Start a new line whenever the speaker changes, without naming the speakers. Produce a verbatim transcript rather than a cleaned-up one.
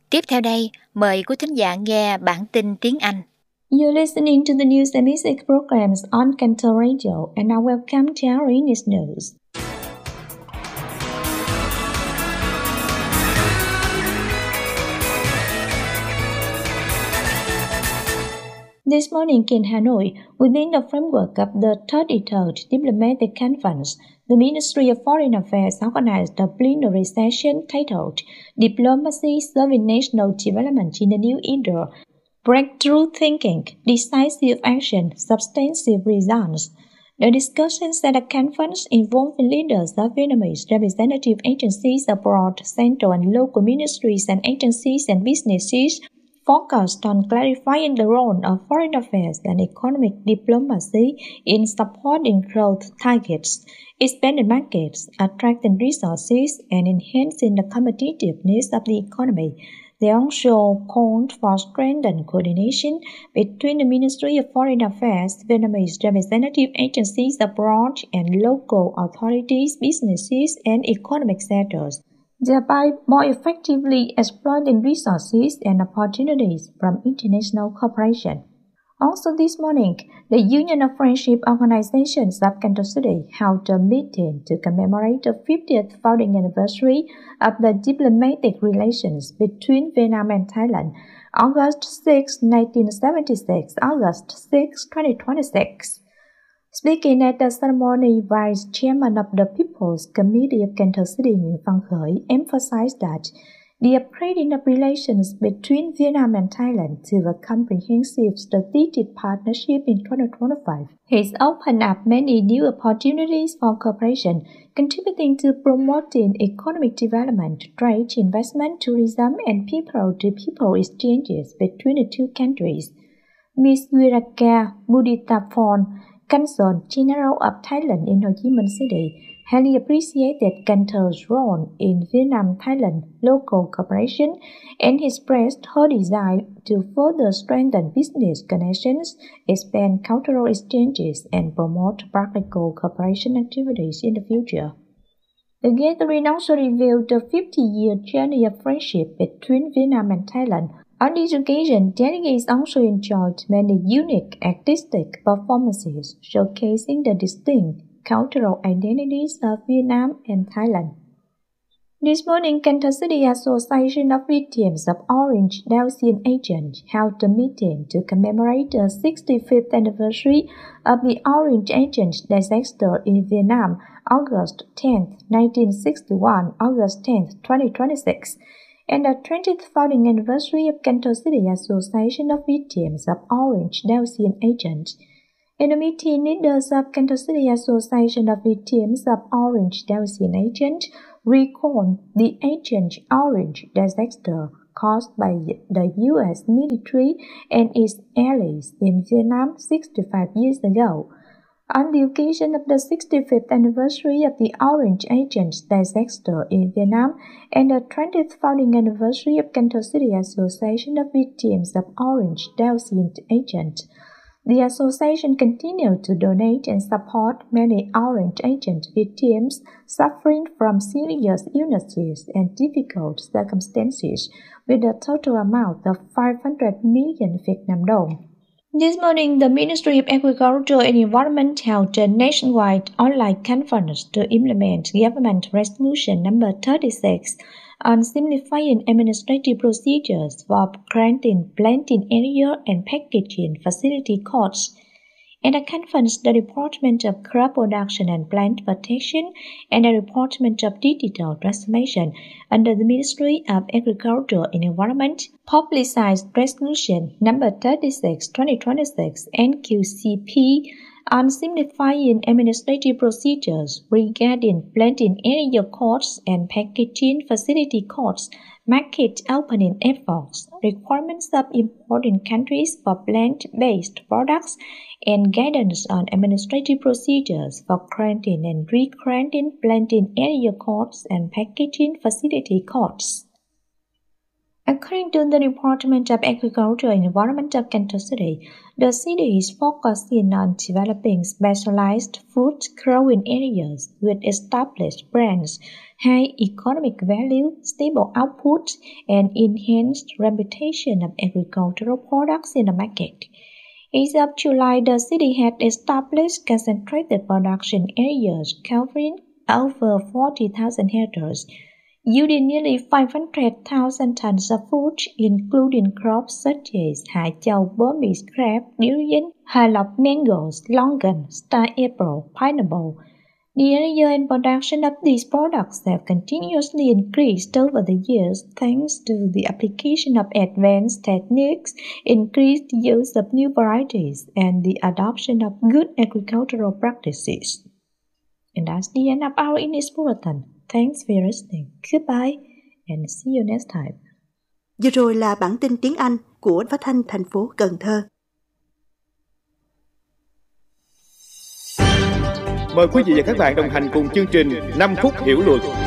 Tiếp theo đây, mời quý thính giả nghe bản tin tiếng Anh.
You're listening to the news and music programs on Cantor Radio, and now welcome to our English news. This morning in Hanoi, within the framework of the thirty-third Diplomatic Conference, the Ministry of Foreign Affairs organized a plenary session titled Diplomacy Serving National Development in the New Era, Breakthrough Thinking, Decisive Action, Substantive Results. The discussions at the conference involved leaders of Vietnamese representative agencies abroad, central and local ministries and agencies and businesses, focused on clarifying the role of foreign affairs and economic diplomacy in supporting growth targets, expanding markets, attracting resources, and enhancing the competitiveness of the economy. They also called for strengthened coordination between the Ministry of Foreign Affairs, Vietnamese representative agencies abroad, and local authorities, businesses, and economic sectors, thereby more effectively exploiting resources and opportunities from international cooperation. Also this morning, the Union of Friendship Organizations of Kansas City held a meeting to commemorate the fiftieth founding anniversary of the diplomatic relations between Vietnam and Thailand, August sixth, nineteen seventy-six, August sixth, twenty twenty-six. Speaking at the ceremony, Vice Chairman of the People's Committee of Kansas City, Nguyễn Văn Khởi, emphasized that the upgrading of relations between Vietnam and Thailand to a comprehensive strategic partnership in twenty twenty-five has opened up many new opportunities for cooperation, contributing to promoting economic development, trade, investment, tourism, and people-to-people exchanges between the two countries. Miz Wiraka Muditaphorn, Consul General of Thailand in Ho Chi Minh City, highly appreciated Cantor's role in Vietnam-Thailand local cooperation and expressed her desire to further strengthen business connections, expand cultural exchanges, and promote practical cooperation activities in the future. The gathering also revealed the fifty-year journey of friendship between Vietnam and Thailand. On this occasion, delegates also enjoyed many unique artistic performances showcasing the distinct cultural identities of Vietnam and Thailand. This morning, Kansas City Association of Victims of Orange Diocesan Agent held a meeting to commemorate the sixty-fifth anniversary of the Orange Agent disaster in Vietnam, August tenth, nineteen sixty-one, August tenth, twenty twenty-six, and the twentieth founding anniversary of Kansas City Association of Victims of Orange Diocesan Agent. In the meeting, leaders of Kansas City Association of Victims of Orange Diocesan Agent recalled the Agent Orange disaster caused by the U S military and its allies in Vietnam sixty-five years ago. On the occasion of the sixty-fifth anniversary of the Orange Agent disaster in Vietnam and the twentieth founding anniversary of Kansas City Association of Victims of Orange Diocesan Agent, the association continued to donate and support many Orange Agent victims suffering from serious illnesses and difficult circumstances with a total amount of five hundred million Việt Nam đồng. This morning, the Ministry of Agriculture and Environment held a nationwide online conference to implement Government Resolution number thirty-six on simplifying administrative procedures for granting planting area and packaging facility costs. At the conference, the Department of Crop Production and Plant Protection and the Department of Digital Transformation under the Ministry of Agriculture and Environment publicized Resolution number thirty-six, twenty twenty-six N Q C P on simplifying administrative procedures regarding planting area costs and packaging facility costs, market opening efforts, requirements of importing countries for plant-based products, and guidance on administrative procedures for granting and re-granting planting area costs and packaging facility costs. According to the Department of Agriculture and Environment of Kansas City, the city is focusing on developing specialized food growing areas with established brands high economic value, stable output, and enhanced reputation of agricultural products in the market. As of July, the city had established concentrated production areas covering over forty thousand hectares, yielding nearly five hundred thousand tons of food, including crops such as Hải Châu, Burmese crab, durian, Hà Lộc mangoes, longan, star apple, pineapple. The area and production of these products have continuously increased over the years thanks to the application of advanced techniques, increased use of new varieties, and the adoption of good agricultural practices. And that's the end of our English Bulletin. Thanks for listening. Goodbye and see you next time.
Vừa rồi là bản tin tiếng Anh của Phát thanh thành phố Cần Thơ.
Mời quý vị và các bạn đồng hành cùng chương trình năm phút hiểu luật.